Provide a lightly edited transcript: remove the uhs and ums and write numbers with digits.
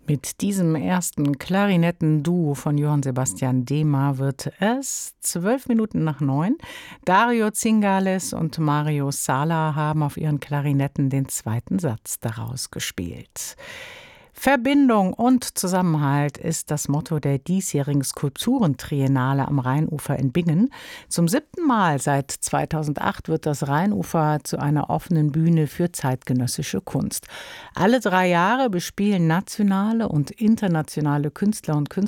Mit diesem ersten Klarinettenduo von Johann Sebastian Dehmer wird es 9:12. Dario Zingales und Mario Sala haben auf ihren Klarinetten den zweiten Satz daraus gespielt. Verbindung und Zusammenhalt ist das Motto der diesjährigen Skulpturentriennale am Rheinufer in Bingen. Zum 7. Mal seit 2008 wird das Rheinufer zu einer offenen Bühne für zeitgenössische Kunst. Alle 3 Jahre bespielen nationale und internationale Künstler und